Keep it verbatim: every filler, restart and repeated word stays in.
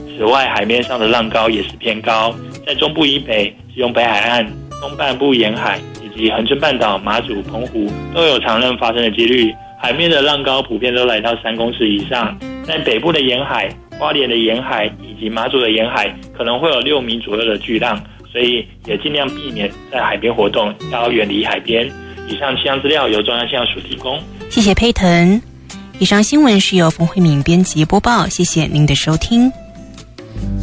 此外，海面上的浪高也是偏高，在中部以北、基隆北海岸、东半部沿海以及恒春半岛、马祖、澎湖都有长浪发生的几率。海面的浪高普遍都来到三公尺以上，在北部的沿海、花莲的沿海以及马祖的沿海可能会有六米左右的巨浪，所以也尽量避免在海边活动，要远离海边。以上气象资料由中央气象署提供。 谢谢佩腾。以上新闻是由冯慧敏编辑播报，谢谢您的收听。